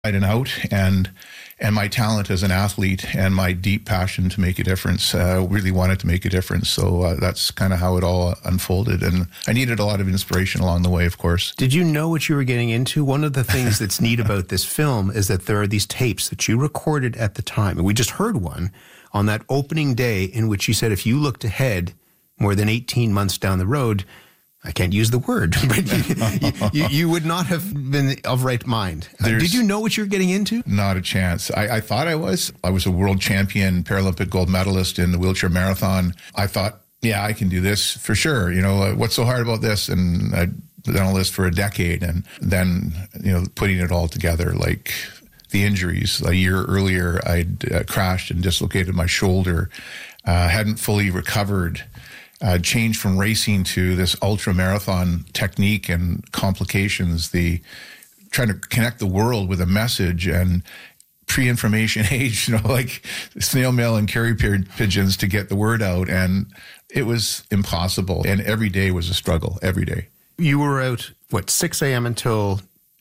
and out, and my talent as an athlete and my deep passion to make a difference, really wanted to make a difference. So that's kind of how it all unfolded. And I needed a lot of inspiration along the way, of course. Did you know what you were getting into? One of the things that's neat about this film is that there are these tapes that you recorded at the time. And we just heard one on that opening day in which you said if you looked ahead more than 18 months down the road, I can't use the word, but you would not have been of right mind. Did you know what you were getting into? Not a chance. I thought I was. I was a world champion, Paralympic gold medalist in the wheelchair marathon. I thought, yeah, I can do this for sure. What's so hard about this? And I'd done all this for a decade. And then, putting it all together, like the injuries. A year earlier, I'd crashed and dislocated my shoulder, hadn't fully recovered. Changed from racing to this ultra marathon technique and complications, trying to connect the world with a message, and pre-information age, like snail mail and carrier pigeons to get the word out. And it was impossible. And every day was a struggle, every day. You were out, 6 a.m. until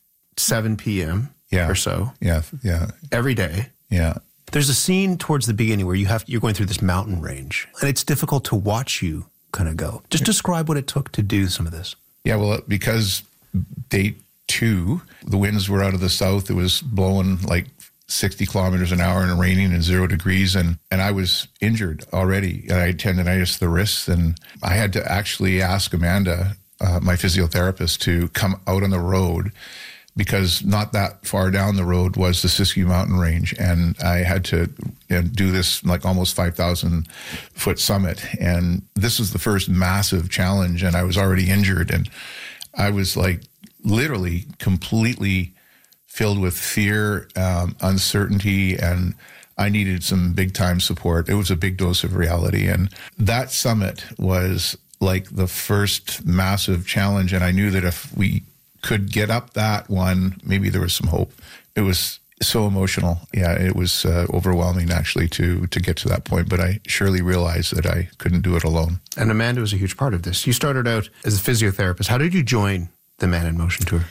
7 p.m. or so? Yeah. Every day? Yeah. There's a scene towards the beginning where you're going through this mountain range, and it's difficult to watch you kind of go. Just describe what it took to do some of this. Yeah, well, because day 2, the winds were out of the south. It was blowing like 60 kilometers an hour and raining and 0 degrees. And I was injured already. I had tendonitis of the wrists. And I had to actually ask Amanda, my physiotherapist, to come out on the road, because not that far down the road was the Siskiyou Mountain Range. And I had to do this like almost 5,000 foot summit. And this was the first massive challenge. And I was already injured. And I was like literally completely filled with fear, uncertainty, and I needed some big time support. It was a big dose of reality. And that summit was like the first massive challenge. And I knew that if we could get up that one, maybe there was some hope. It was so emotional. Yeah, it was overwhelming actually to get to that point, but I surely realized that I couldn't do it alone. And Amanda was a huge part of this. You started out as a physiotherapist. How did you join the Man in Motion tour?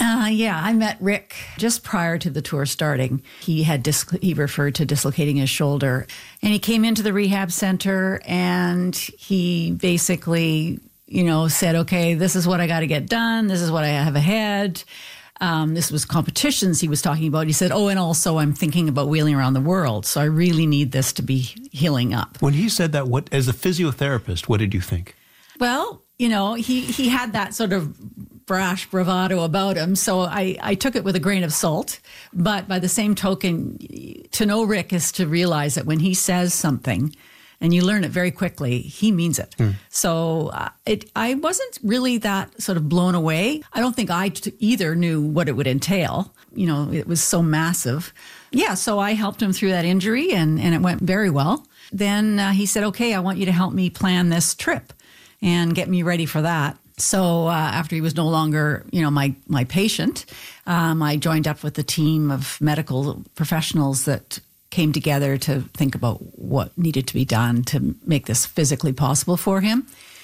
I met Rick just prior to the tour starting. He referred to dislocating his shoulder, and he came into the rehab center, and he basically said, okay, this is what I got to get done. This is what I have ahead. This was competitions he was talking about. He said, and also I'm thinking about wheeling around the world. So I really need this to be healing up. When he said that, as a physiotherapist, what did you think? Well, he had that sort of brash bravado about him. So I took it with a grain of salt. But by the same token, to know Rick is to realize that when he says something, and you learn it very quickly, he means it. So I wasn't really that sort of blown away. I don't think I either knew what it would entail. It was so massive. Yeah, so I helped him through that injury, and it went very well. Then he said, okay, I want you to help me plan this trip and get me ready for that. So after he was no longer, my patient, I joined up with a team of medical professionals that came together to think about what needed to be done to make this physically possible for him.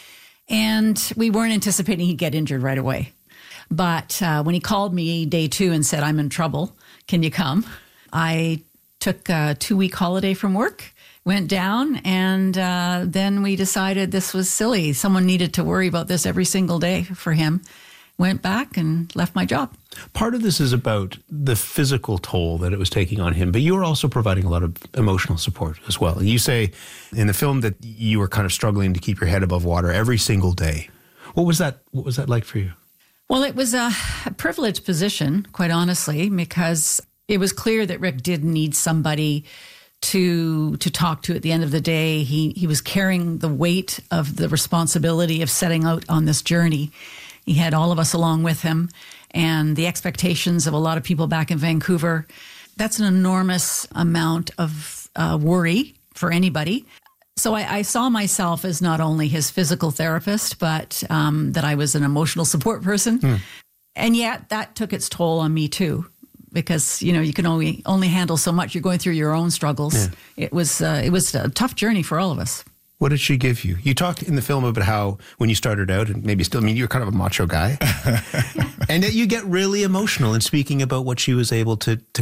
And we weren't anticipating he'd get injured right away. But when he called me day 2 and said, I'm in trouble, can you come? I took a 2-week holiday from work, went down, and then we decided this was silly. Someone needed to worry about this every single day for him. Went back and left my job. Part of this is about the physical toll that it was taking on him, but you were also providing a lot of emotional support as well. You say in the film that you were kind of struggling to keep your head above water every single day. What was that like for you? Well, it was a privileged position, quite honestly, because it was clear that Rick did need somebody to talk to at the end of the day. He was carrying the weight of the responsibility of setting out on this journey. He had all of us along with him, and the expectations of a lot of people back in Vancouver. That's an enormous amount of worry for anybody. So I saw myself as not only his physical therapist, but that I was an emotional support person. And yet that took its toll on me too, because, you can only handle so much. You're going through your own struggles. Yeah. It was a tough journey for all of us. What did she give you? You talked in the film about how when you started out, and maybe still, I mean, you're kind of a macho guy, and that you get really emotional in speaking about what she was able to